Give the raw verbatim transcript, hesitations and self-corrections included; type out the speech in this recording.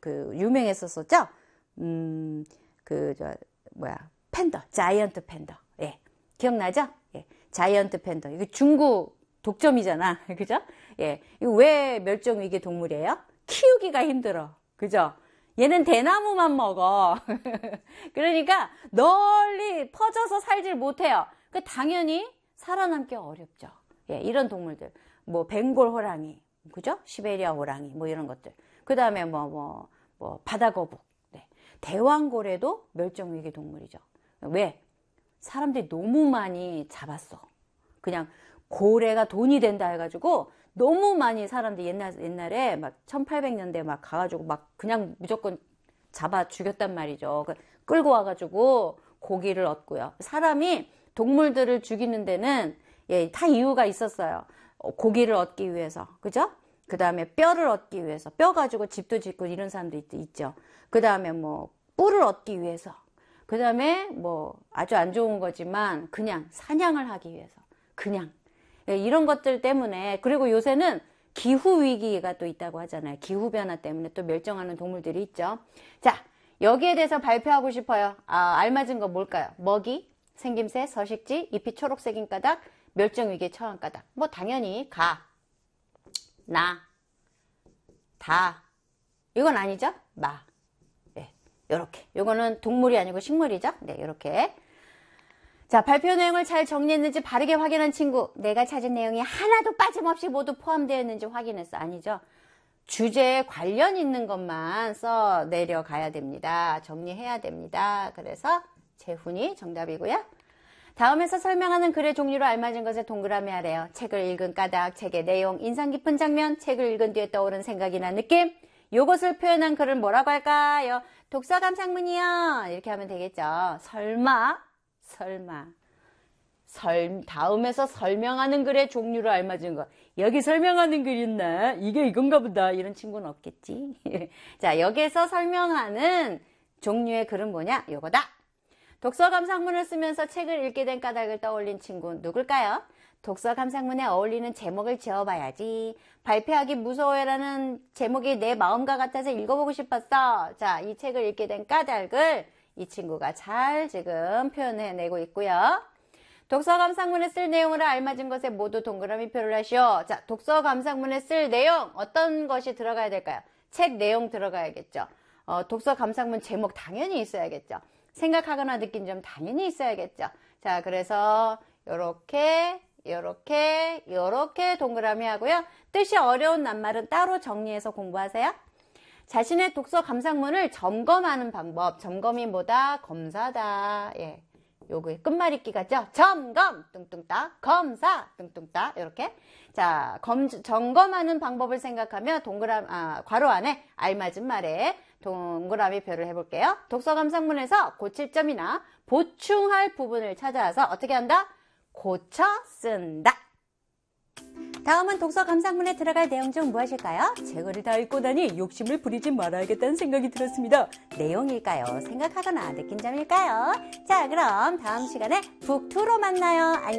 그 유명했었었죠. 음, 그 저 뭐야 팬더, 자이언트 팬더. 예, 기억나죠? 예, 자이언트 팬더. 이거 중국 독점이잖아, 그죠? 예, 이거 왜 멸종 위기 동물이에요? 키우기가 힘들어, 그죠? 얘는 대나무만 먹어. 그러니까 널리 퍼져서 살질 못해요. 그 당연히 살아남기 어렵죠. 예, 이런 동물들. 뭐 벵골 호랑이, 그죠? 시베리아 호랑이, 뭐 이런 것들. 그 다음에 뭐, 뭐, 뭐, 바다거북. 네. 대왕고래도 멸종위기 동물이죠. 왜? 사람들이 너무 많이 잡았어. 그냥 고래가 돈이 된다 해가지고 너무 많이 사람들이 옛날, 옛날에 막 천팔백 년대 막 가가지고 막 그냥 무조건 잡아 죽였단 말이죠. 끌고 와가지고 고기를 얻고요. 사람이 동물들을 죽이는 데는 예, 다 이유가 있었어요. 고기를 얻기 위해서. 그죠? 그 다음에 뼈를 얻기 위해서. 뼈 가지고 집도 짓고 이런 사람도 있, 있죠. 그 다음에 뭐 뿔을 얻기 위해서. 그 다음에 뭐 아주 안 좋은 거지만 그냥 사냥을 하기 위해서. 그냥. 예, 이런 것들 때문에. 그리고 요새는 기후위기가 또 있다고 하잖아요. 기후변화 때문에 또 멸종하는 동물들이 있죠. 자, 여기에 대해서 발표하고 싶어요. 아, 알맞은 거 뭘까요? 먹이, 생김새, 서식지, 잎이 초록색인 까닭, 멸종위기에 처한 까닭. 뭐 당연히 가, 나, 다. 이건 아니죠? 마. 네, 요렇게. 요거는 동물이 아니고 식물이죠? 네, 요렇게. 자, 발표 내용을 잘 정리했는지 바르게 확인한 친구. 내가 찾은 내용이 하나도 빠짐없이 모두 포함되어 있는지 확인했어. 아니죠? 주제에 관련 있는 것만 써 내려가야 됩니다. 정리해야 됩니다. 그래서 재훈이 정답이고요. 다음에서 설명하는 글의 종류로 알맞은 것에 동그라미 하래요. 책을 읽은 까닭, 책의 내용, 인상 깊은 장면, 책을 읽은 뒤에 떠오른 생각이나 느낌. 요것을 표현한 글을 뭐라고 할까요? 독서 감상문이요. 이렇게 하면 되겠죠. 설마, 설마. 설, 다음에서 설명하는 글의 종류로 알맞은 것. 여기 설명하는 글 있나? 이게 이건가 보다. 이런 친구는 없겠지. 자, 여기에서 설명하는 종류의 글은 뭐냐? 요거다. 독서 감상문을 쓰면서 책을 읽게 된 까닭을 떠올린 친구 누굴까요? 독서 감상문에 어울리는 제목을 지어봐야지. 발표하기 무서워요라는 제목이 내 마음과 같아서 읽어보고 싶었어. 자, 이 책을 읽게 된 까닭을 이 친구가 잘 지금 표현해내고 있고요. 독서 감상문에 쓸 내용으로 알맞은 것에 모두 동그라미 표를 하시오. 자, 독서 감상문에 쓸 내용 어떤 것이 들어가야 될까요? 책 내용 들어가야겠죠. 어, 독서 감상문 제목 당연히 있어야겠죠. 생각하거나 느낀 점 당연히 있어야겠죠. 자, 그래서 요렇게 요렇게 요렇게 동그라미 하고요. 뜻이 어려운 낱말은 따로 정리해서 공부하세요. 자신의 독서 감상문을 점검하는 방법. 점검이 뭐다? 검사다. 예. 요거 끝말잇기 같죠? 점검 뚱뚱따 검사 뚱뚱따 이렇게. 자, 검, 점검하는 방법을 생각하며 동그라미 아, 괄호 안에 알맞은 말에 동그라미 표를 해볼게요. 독서 감상문에서 고칠 점이나 보충할 부분을 찾아서 어떻게 한다? 고쳐 쓴다. 다음은 독서 감상문에 들어갈 내용 중 무엇일까요? 제거를 다 읽고 나니 욕심을 부리지 말아야겠다는 생각이 들었습니다. 내용일까요? 생각하거나 느낀 점일까요? 자, 그럼 다음 시간에 북이로 만나요. 안녕.